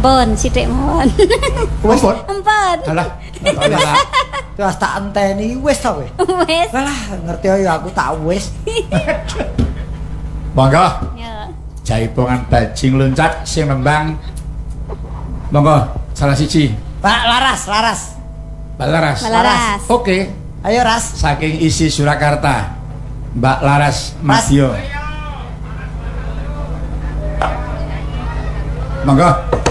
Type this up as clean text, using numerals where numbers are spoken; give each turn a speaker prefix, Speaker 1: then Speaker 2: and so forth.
Speaker 1: Mpun, sithik mawon.
Speaker 2: Wis,
Speaker 1: Mpun.
Speaker 2: alah. Terus tak enteni wis to kowe.
Speaker 1: Wis.
Speaker 2: Alah, ngerti ya aku tak wis.
Speaker 3: Monggo.
Speaker 1: Ya.
Speaker 3: Jaipongan bajing loncat sing nembang. Monggo, salah siji.
Speaker 2: Pak Laras.
Speaker 3: Mbak Laras.
Speaker 1: Laras.
Speaker 3: Oke.
Speaker 2: Ayo Ras.
Speaker 3: Saking isi Surakarta. Mbak Laras Masio. Monggo.